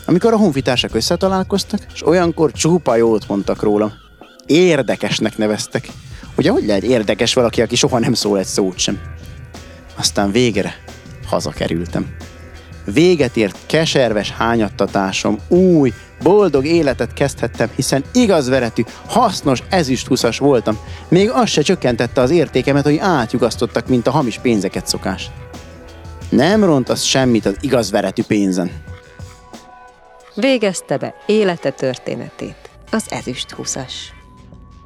amikor a honfitársak összetalálkoztak, és olyankor csupa jót mondtak rólam. Érdekesnek neveztek. Ugye, hogy lehet érdekes valaki, aki soha nem szól egy szót sem? Aztán végre hazakerültem. Véget ért keserves hányattatásom, új, boldog életet kezdhettem, hiszen igaz veretű, hasznos ezüsthuszas voltam. Még az se csökkentette az értékemet, hogy átjugasztottak, mint a hamis pénzeket szokás. Nem rontasz semmit az igaz veretű pénzen. Végezte be élete történetét az ezüsthuszas.